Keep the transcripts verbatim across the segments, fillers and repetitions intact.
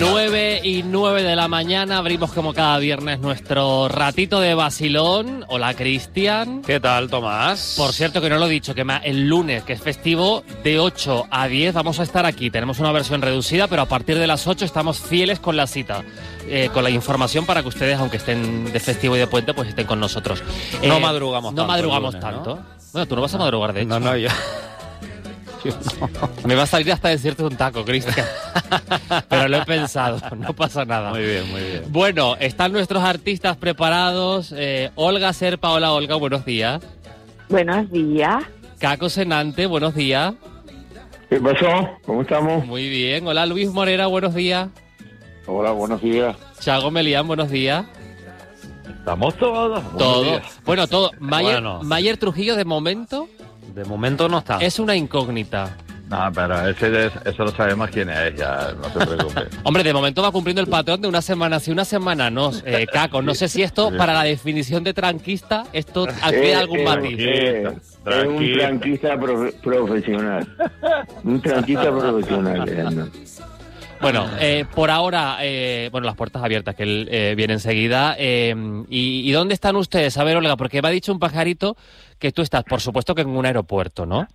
nueve y nueve de la mañana abrimos como cada viernes nuestro ratito de vacilón. Hola, Cristian. ¿Qué tal, Tomás? Por cierto, que no lo he dicho, que el lunes, que es festivo, de ocho a diez vamos a estar aquí. Tenemos una versión reducida, pero a partir de las ocho estamos fieles con la cita, eh, con la información para que ustedes, aunque estén de festivo y de puente, pues estén con nosotros. Eh, no madrugamos no tanto. No madrugamos lunes, tanto. ¿no? Bueno, tú no vas a madrugar, de hecho. No, no, yo... Me va a salir hasta decirte un taco, Cristian. Pero lo he pensado, no pasa nada. Muy bien, muy bien. Bueno, están nuestros artistas preparados. Eh, Olga Serpa, hola Olga, buenos días. Buenos días. Caco Senante, buenos días. ¿Qué pasó? ¿Cómo estamos? Muy bien. Hola Luis Morera, buenos días. Hola, buenos días. Chago Melián, buenos días. Estamos todos. Todo. Bueno, todo. Mayer, Bueno. Mayer Trujillo, de momento, De momento no está. es una incógnita. No, pero ese es, eso lo sabemos quién es, ya, no se preocupe. Hombre, de momento va cumpliendo el patrón de una semana sí, una semana no. Eh, Caco, no sé si esto, para la definición de tranquista, esto adquiere Eh, algún eh, matiz. eh, es un Tranquilo. tranquista profe- profesional. Un tranquista profesional. Leandro. Bueno, eh, por ahora, eh, bueno, las puertas abiertas, que él eh, viene enseguida. Eh, y, ¿Y dónde están ustedes? A ver, Olga, porque me ha dicho un pajarito que tú estás, por supuesto, que en un aeropuerto, ¿no?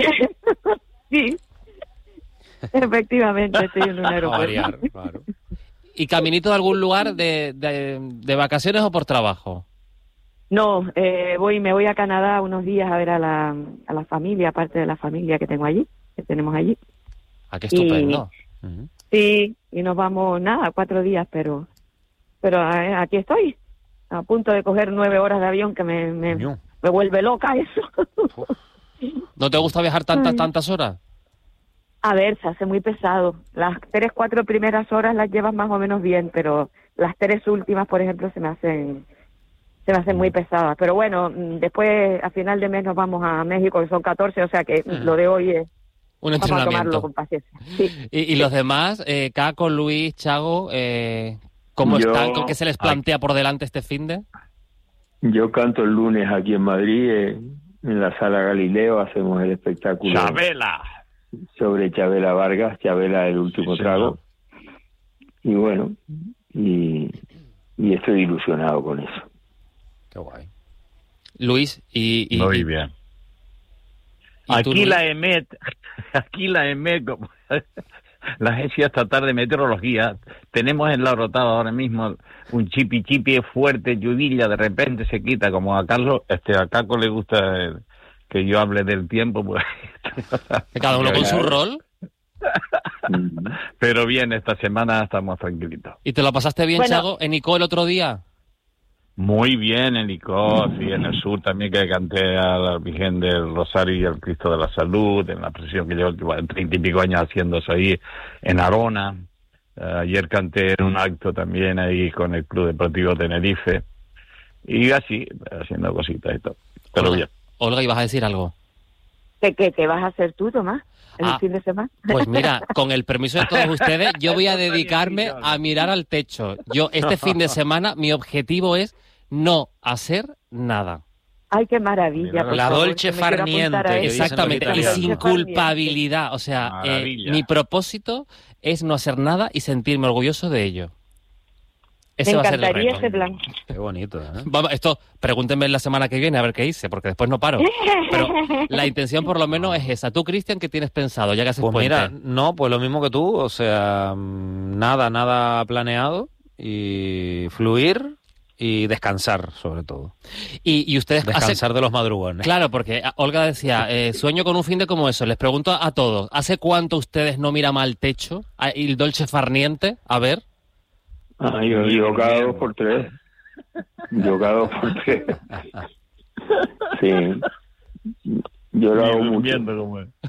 Sí, efectivamente estoy en un A aeropuerto. variar, claro. ¿Y caminito de algún lugar de, de, de vacaciones o por trabajo? No, eh, voy, me voy a Canadá unos días a ver a la, a la familia, parte de la familia que tengo allí, que tenemos allí. Ah, qué estupendo. Ujú. Sí, y nos vamos, nada, cuatro días, pero pero eh, aquí estoy, a punto de coger nueve horas de avión, que me, me, Coño. me vuelve loca eso. ¿No te gusta viajar tantas, Ay. tantas horas? A ver, se hace muy pesado. Las tres, cuatro primeras horas las llevas más o menos bien, pero las tres últimas, por ejemplo, se me hacen se me hacen muy pesadas. Pero bueno, mm, después, a final de mes nos vamos a México, que son catorce, o sea que Ujú. lo de hoy es... Un Vamos a tomarlo entrenamiento. con paciencia. Sí. ¿Y, y los demás, eh, Caco, Luis, Chago, eh, cómo Yo- están? ¿Con qué se les plantea por delante este finde? Yo canto el lunes aquí en Madrid, eh, en la Sala Galileo, hacemos el espectáculo ¡Chabela! sobre Chabela Vargas, Chabela el último Sí, trago. Y bueno, y, y estoy ilusionado con eso. Qué guay. Luis y... y Muy y- bien. ¿y tú, Aquí Luis? la E M E T, aquí la E M E T, como la Agencia Estatal de Meteorología, tenemos enlabrotado ahora mismo un chipi chipi fuerte, lluvia, de repente se quita, como a Carlos, este a Caco le gusta eh, que yo hable del tiempo, pues. Cada uno con su rol. Pero bien, esta semana estamos tranquilitos. ¿Y te lo pasaste bien, Bueno. Chago, en Ico el otro día? Muy bien en Icos y en el sur también, que canté a la Virgen del Rosario y al Cristo de la Salud, en la procesión que llevo treinta y pico años haciendo eso ahí, en Arona. Eh, ayer canté en un acto también ahí con el Club Deportivo Tenerife. Y así, haciendo cositas y todo. Pero Olga, bien. Olga, ¿ibas a decir algo? ¿Qué, qué, qué vas a hacer tú, Tomás, el Ah, fin de semana? Pues mira, con el permiso de todos ustedes, yo voy a dedicarme a mirar al techo. Yo, este fin de semana, mi objetivo es no hacer nada. Ay, qué maravilla. por La favor, dolce que me quiero farniente, apuntar a que eso. dicen los Exactamente, y italianos. sin culpabilidad. O sea, eh, Maravilla. mi propósito es no hacer nada y sentirme orgulloso de ello. Ese Me va a ser el encantaría reto. ese plan. Qué bonito, ¿eh? Vamos, esto, pregúntenme la semana que viene a ver qué hice, porque después no paro. Pero la intención por lo menos es esa. Tú, Cristian, ¿qué tienes pensado? Ya que haces Pues puente. mira, no, pues lo mismo que tú, o sea, mm, nada, nada planeado y fluir y descansar, sobre todo. Y, y ustedes hacen- Descansar de los madrugones. Claro, porque a- Olga decía, eh, sueño con un fin de como eso. Les pregunto a, a todos, ¿hace cuánto ustedes no miran mal techo? A- ¿Y el dolce farniente? A ver. Ah, yo, yo cada dos por tres. Yo cada dos por tres. Sí. Yo lo hago mucho. Viendo cómo es.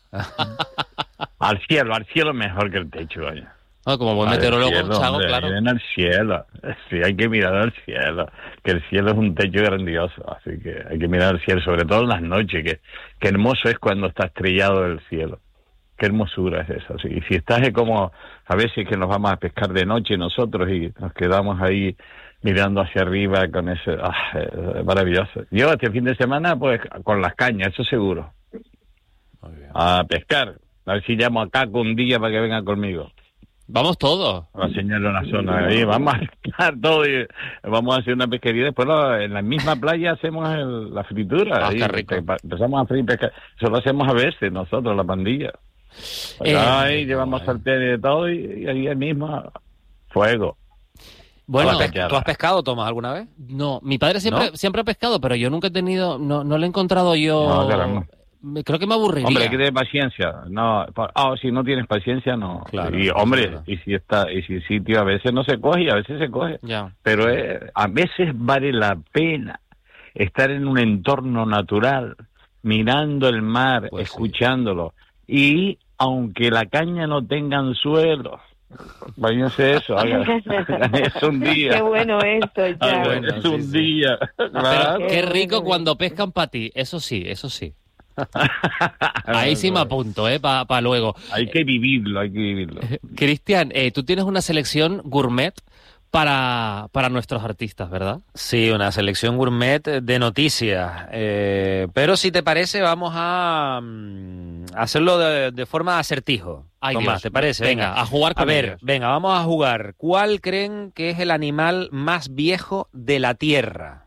Al cielo, al cielo mejor que el techo, vaya. No, como buen Al meteorólogo, cielo, Chago, hombre, claro. miren al cielo. Sí, hay que mirar al cielo. Que el cielo es un techo grandioso. Así que hay que mirar al cielo, sobre todo en las noches. Que, que hermoso es cuando está estrellado el cielo. Qué hermosura es eso. Sí. Y si estás eh, como a veces que nos vamos a pescar de noche nosotros y nos quedamos ahí mirando hacia arriba con ese... Ah, es maravilloso. Yo este fin de semana, pues, con las cañas, eso seguro. Muy bien. A pescar. A ver si llamo a Caco un día para que venga conmigo. Vamos todos. Vamos a enseñarle una zona ahí, vamos a estar todo y vamos a hacer una pesquería. Después lo, en la misma playa hacemos el, la fritura. Ah, ahí, qué rico. Empezamos a freír pescado. Eso lo hacemos a veces nosotros, la pandilla. Eh, ahí llevamos sartén y de todo y, y ahí mismo fuego. Bueno, A la cañada. ¿Tú has pescado, Tomás, alguna vez? no, mi padre siempre, ¿No? siempre ha pescado, pero yo nunca he tenido, no, no lo he encontrado yo. No, caramba. Me- Creo que me aburriría. Hombre, hay que tener paciencia. No, pa- ah, si no tienes paciencia, no. Claro, y eso es hombre, verdad. y si está, y si el sitio a veces no se coge y a veces se coge. Ya. Pero eh, a veces vale la pena estar en un entorno natural, mirando el mar, Pues sí. escuchándolo. Y aunque la caña no tenga anzuelos, váyanse eso, hagan, hagan eso un día. Qué bueno esto, ya. Hagan bueno, eso sí, un sí. día. Pero Claro. qué Qué rico bueno. cuando pescan para ti. Eso sí, eso sí. Ahí sí me apunto, ¿eh? Para pa luego. Hay que vivirlo, hay que vivirlo. Cristian, eh, tú tienes una selección gourmet para, para nuestros artistas, ¿verdad? Sí, una selección gourmet de noticias. Eh, pero si te parece, vamos a mm, hacerlo de, de forma acertijo. Ay, Tomás, Dios. ¿te parece? Venga, a jugar con A ver, ellos. venga, vamos a jugar. ¿Cuál creen que es el animal más viejo de la Tierra?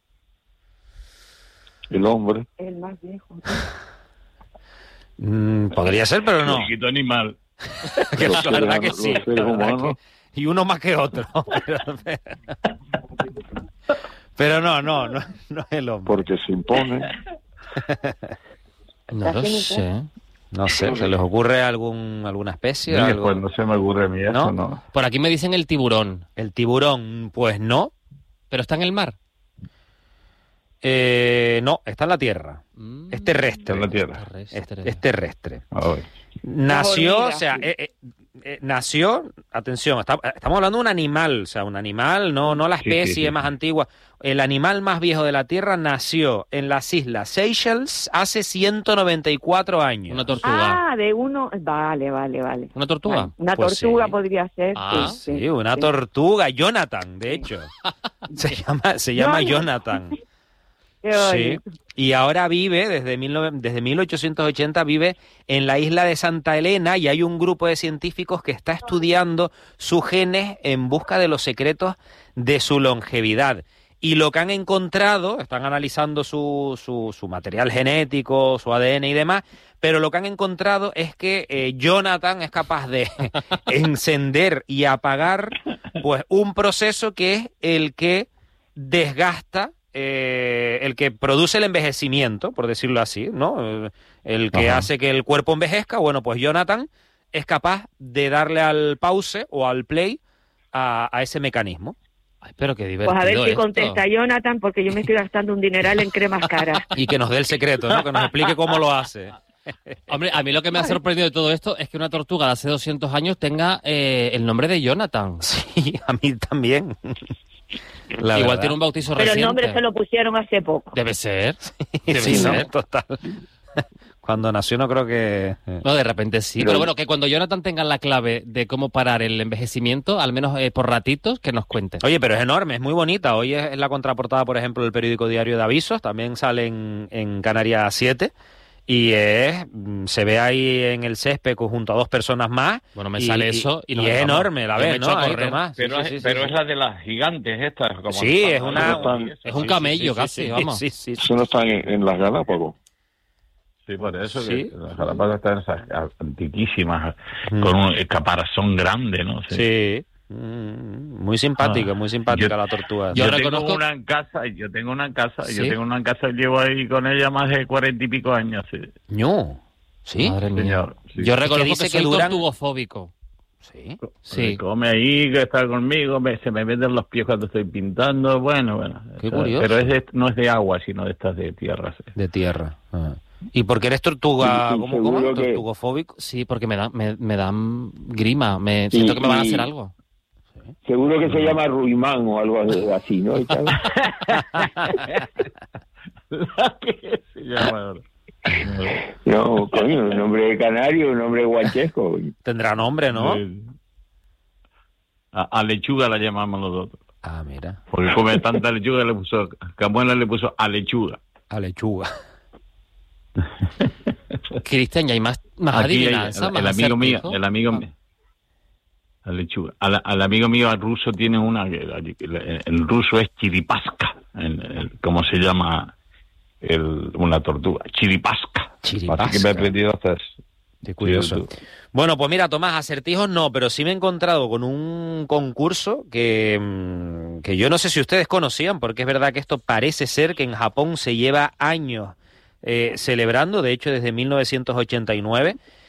El hombre. El más viejo. Mm, podría ser, pero no. Chiquito animal. Que Los la verdad seres- que los sí. seres la verdad humanos. que- y uno más que otro. Pero, pero no, no, no, no es el hombre. Porque se impone. No lo sé. No sé, ¿se les ocurre algún alguna especie? Y algo? después no se me ocurre a mí eso, ¿No? ¿no? Por aquí me dicen el tiburón, El tiburón, pues no. pero está en el mar. Eh, no, está en la Tierra. Mm, Es terrestre. En la tierra. Es, terrestre. es terrestre. Ay. Nació, hormigas, o sea, sí. eh, eh, eh, nació, atención, está- estamos hablando de un animal, o sea, un animal, no, no la Sí, sí, especie sí, más sí. antigua. El animal más viejo de la Tierra nació en las islas Seychelles hace ciento noventa y cuatro años. Una tortuga. Ah, de uno. Vale, vale, vale. ¿Una tortuga? Vale, Una Pues tortuga sí. podría ser. Ah, sí, Sí, una sí. tortuga, Jonathan, de hecho. Se llama, se llama Jonathan. Jonathan. Qué Sí, bonito. y ahora vive, desde, mil nove- desde mil ochocientos ochenta, vive en la isla de Santa Elena y hay un grupo de científicos que está estudiando sus genes en busca de los secretos de su longevidad. Y lo que han encontrado, están analizando su, su, su material genético, su A D N y demás, pero lo que han encontrado es que eh, Jonathan es capaz de encender y apagar pues un proceso que es el que desgasta, eh, el que produce el envejecimiento, por decirlo así, ¿no? El, el que Ajá. hace que el cuerpo envejezca. Bueno, pues Jonathan es capaz de darle al pause o al play a, a ese mecanismo. Ay, pero qué Pues divertido a ver si esto. contesta Jonathan, porque yo me estoy gastando un dineral en cremas caras. Y que nos dé el secreto, ¿no? Que nos explique cómo lo hace. Hombre, a mí lo que me ha sorprendido de todo esto es que una tortuga de hace doscientos años tenga eh, el nombre de Jonathan. Sí, a mí también. La Igual verdad. tiene un bautizo Pero el reciente. nombre se lo pusieron hace poco. Debe ser. Debe Sí, ¿no? ser. Total. Cuando nació no creo que... No, de repente sí. Pero, Pero- bueno, que cuando Jonathan tenga la clave de cómo parar el envejecimiento, al menos eh, por ratitos, que nos cuente. Oye, pero es enorme, es muy bonita. Hoy es, es la contraportada, por ejemplo, del periódico Diario de Avisos. También sale en, en Canarias siete. Y es, mm, se ve ahí en el césped junto a dos personas más. Bueno, me y- sale y- eso y, y nos es vamos. enorme, la Yo me ves, echo ¿no? a Ahí, correr. Tomás. Pero, Sí, es, sí, sí, pero sí. es la de las gigantes estas. Como Sí, están, es ¿no? una... Están- Es un sí, camello sí, sí, casi, sí, vamos. Sí, sí, sí. Eso no está en, en las Galápagos. Sí, por eso Sí. que las Galápagos están esas antiquísimas, Mm. con un caparazón grande, ¿no? Sí. Mm, muy simpática, Ah, muy simpática yo- la tortuga. Yo Yo, reconozco- tengo una en casa, yo tengo una en casa, ¿Sí? yo tengo una en casa, llevo ahí con ella más de cuarenta y pico años, sí. No. ¿Sí? Madre mía. Señor, sí. Yo reconozco dice que que soy duran- tortugofóbico. Sí. Sí. Come ahí, que está conmigo, me- se me meten los pies cuando estoy pintando, bueno, bueno. Qué o sea, curioso. Pero es de- no es de agua, sino de estas de tierra, sí. De tierra. Ah. ¿Y por qué eres tortuga? Sí, sí, ¿Cómo, cómo? seguro que- ¿Tortugofóbico? Sí, porque me, da, me, me dan grima. Me, Sí, siento que me van a y- hacer algo. Seguro que se llama Ruimán o algo así, ¿no? Y tal. ¿Qué se llama ahora? No, coño, un nombre de canario, un nombre guachesco. coño. Tendrá nombre, ¿no? A, a lechuga la llamamos nosotros. Ah, mira. Porque come tanta lechuga, le puso, Camuela le puso a lechuga. A lechuga. Cristian, ya hay más, más Aquí hay- adivinanza, el, más el amigo mío, acertijo. el amigo mío. La lechuga. Al, al amigo mío, al ruso, tiene una que el, el ruso es chiripaska, el, el, ¿cómo se llama? El, una tortuga, chiripaska. Chiripaska. Así que me he aprendido a hacer. Qué curioso. Bueno, pues mira, Tomás, acertijos no, pero sí me he encontrado con un concurso que, que yo no sé si ustedes conocían, porque es verdad que esto parece ser que en Japón se lleva años eh, celebrando, de hecho desde mil novecientos ochenta y nueve,